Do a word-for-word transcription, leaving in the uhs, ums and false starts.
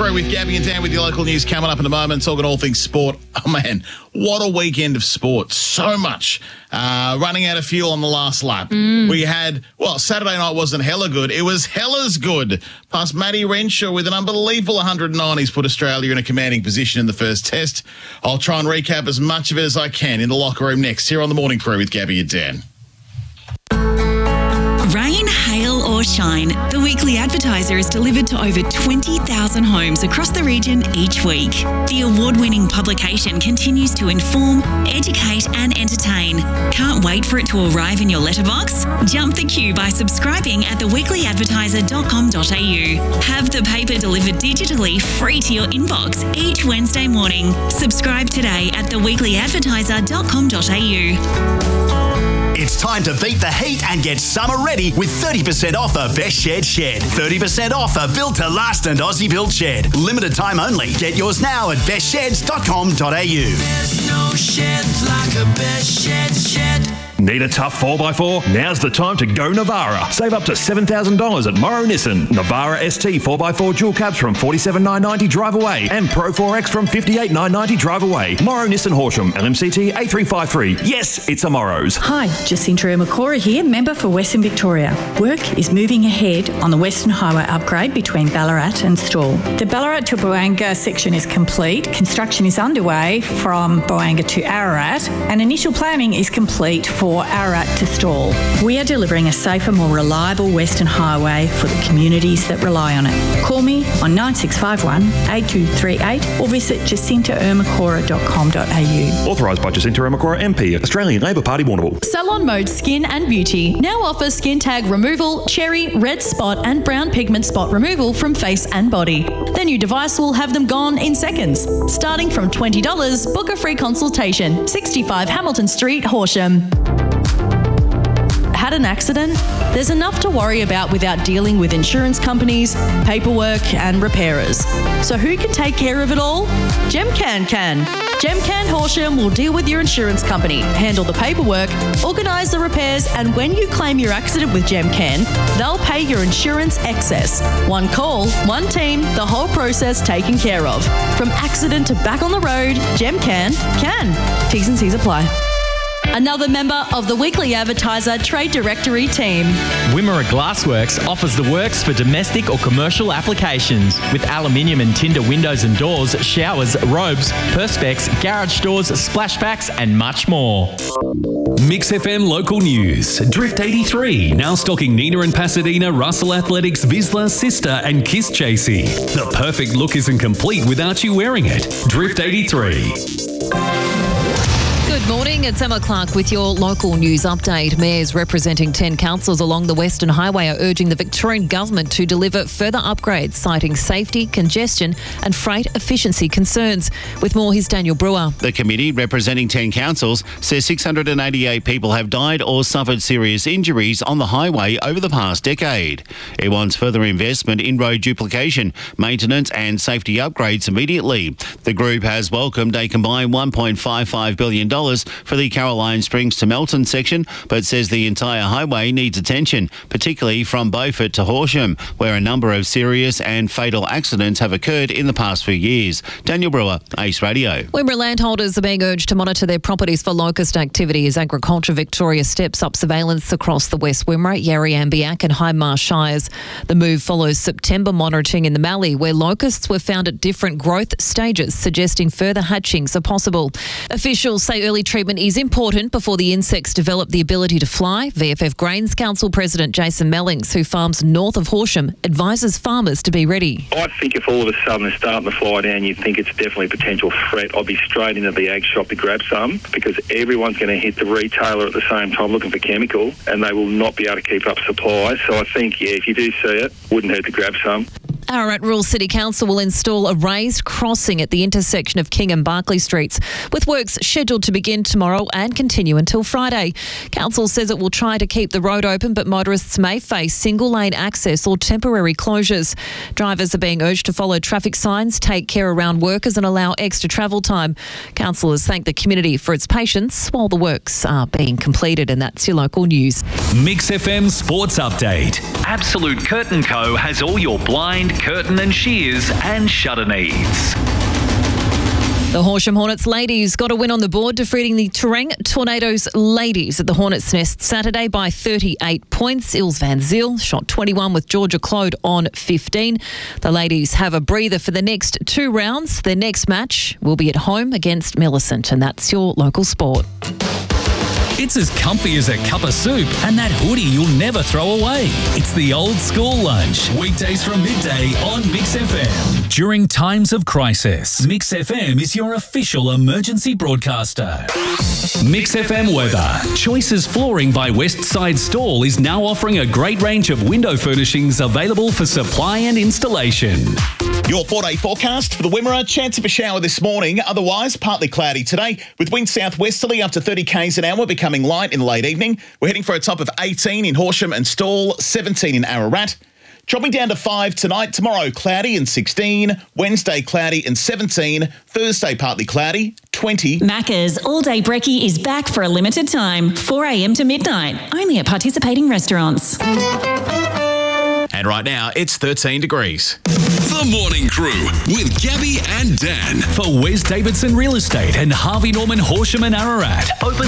Crew with Gabby and Dan with your local news coming up in a moment. Talking all things sport. Oh, man, what a weekend of sport. So much. Uh, running out of fuel on the last lap. Mm. We had, well, Saturday night wasn't hella good. It was hella's good. Plus, Matty Renshaw with an unbelievable one hundred nineties put Australia in a commanding position in the first test. I'll try and recap as much of it as I can in the locker room next here on the Morning Crew with Gabby and Dan. Rain, hail or shine, The Weekly Advertiser is delivered to over twenty thousand homes across the region each week. The award-winning publication continues to inform, educate and entertain. Can't wait for it to arrive in your letterbox? Jump the queue by subscribing at the weekly advertiser dot com dot a u. Have the paper delivered digitally free to your inbox each Wednesday morning. Subscribe today at the weekly advertiser dot com dot a u. It's time to beat the heat and get summer ready with thirty percent off a Best Shed Shed. thirty percent off a Built to Last and Aussie Built Shed. Limited time only. Get yours now at best sheds dot com dot a u. There's no shed like a Best Shed Shed. Need a tough four by four? Now's the time to go Navara. Save up to seven thousand dollars at Morrow Nissan. Navara S T four by four dual cabs from forty-seven thousand nine hundred ninety drive away and Pro four X from fifty-eight thousand nine hundred ninety drive away. Morrow Nissan Horsham, L M C T eight three five three. Yes, it's a Morrow's. Hi, Jacinta Ermacora here, member for Western Victoria. Work is moving ahead on the Western Highway upgrade between Ballarat and Stawell. The Ballarat to Boanga section is complete. Construction is underway from Boanga to Ararat and initial planning is complete for Ararat to Stawell. We are delivering a safer, more reliable Western Highway for the communities that rely on it. Call me on nine six five one, eight two three eight or visit jacinta ermacora dot com dot a u. Authorised by Jacinta Ermacora M P, Australian Labor Party, Warrnambool. Salon Mode Skin and Beauty now offers skin tag removal, cherry, red spot and brown pigment spot removal from face and body. Their new device will have them gone in seconds. Starting from twenty dollars, book a free consultation. sixty-five Hamilton Street, Horsham. Had an accident? There's enough to worry about without dealing with insurance companies, paperwork and repairers. So who can take care of it all? GemCan can. GemCan Horsham will deal with your insurance company, handle the paperwork, organise the repairs, and when you claim your accident with GemCan, they'll pay your insurance excess. One call, one team, the whole process taken care of. From accident to back on the road, GemCan can. T's and C's apply. Another member of the Weekly Advertiser Trade Directory team. Wimmera Glassworks offers the works for domestic or commercial applications with aluminium and tinder windows and doors, showers, robes, perspex, garage doors, splashbacks and much more. Mix F M local news. Drift eighty-three now stocking Nina and Pasadena, Russell Athletics, Vizsla, Sister and Kiss Chasey. The perfect look isn't complete without you wearing it. Drift eighty-three. Good morning, it's Emma Clark with your local news update. Mayors representing ten councils along the Western Highway are urging the Victorian Government to deliver further upgrades, citing safety, congestion and freight efficiency concerns. With more, here's Daniel Brewer. The committee, representing ten councils, says six hundred eighty-eight people have died or suffered serious injuries on the highway over the past decade. It wants further investment in road duplication, maintenance and safety upgrades immediately. The group has welcomed a combined one point five five billion dollars for the Caroline Springs to Melton section, but says the entire highway needs attention, particularly from Beaufort to Horsham, where a number of serious and fatal accidents have occurred in the past few years. Daniel Brewer, Ace Radio. Wimmera landholders are being urged to monitor their properties for locust activity as Agriculture Victoria steps up surveillance across the West Wimmera, Yarriambiack and High Marsh Shires. The move follows September monitoring in the Mallee, where locusts were found at different growth stages, suggesting further hatchings are possible. Officials say early treatment is important before the insects develop the ability to fly. V F F Grains Council President Jason Mellings, who farms north of Horsham, advises farmers to be ready. I think if all of a sudden they're starting to fly down, you'd think it's definitely a potential threat. I'd be straight into the ag shop to grab some, because everyone's going to hit the retailer at the same time looking for chemical, and they will not be able to keep up supply. So I think, yeah, if you do see it, wouldn't hurt to grab some. Ararat Rural City Council will install a raised crossing at the intersection of King and Barclay Streets, with works scheduled to begin tomorrow and continue until Friday. Council says it will try to keep the road open, but motorists may face single-lane access or temporary closures. Drivers are being urged to follow traffic signs, take care around workers and allow extra travel time. Councillors thank the community for its patience while the works are being completed, and that's your local news. Mix F M Sports Update. Absolute Curtain Co has all your blind, curtain and shears and shutter needs. The Horsham Hornets ladies got a win on the board, defeating the Terang Tornadoes ladies at the Hornets Nest Saturday by thirty-eight points. Ilse Van Zyl shot twenty-one with Georgia Claude on fifteen. The ladies have a breather for the next two rounds. Their next match will be at home against Millicent, and that's your local sport. It's as comfy as a cup of soup and that hoodie you'll never throw away. It's the old school lunch. Weekdays from midday on Mix F M. During times of crisis, Mix F M is your official emergency broadcaster. Mix F M weather. Choices Flooring by Westside Stall is now offering a great range of window furnishings available for supply and installation. Your four-day forecast for the Wimmera. Chance of a shower this morning. Otherwise, partly cloudy today with wind southwesterly up to thirty k's an hour, becoming light in the late evening. We're heading for a top of eighteen in Horsham and Stawell, seventeen in Ararat. Dropping down to five tonight. Tomorrow, cloudy and sixteen. Wednesday, cloudy and seventeen. Thursday, partly cloudy, twenty. Macca's All Day Brekkie is back for a limited time, four a.m. to midnight, only at participating restaurants. And right now, it's thirteen degrees. The Morning Crew with Gabby and Dan for Wes Davidson Real Estate and Harvey Norman Horsham and Ararat. Open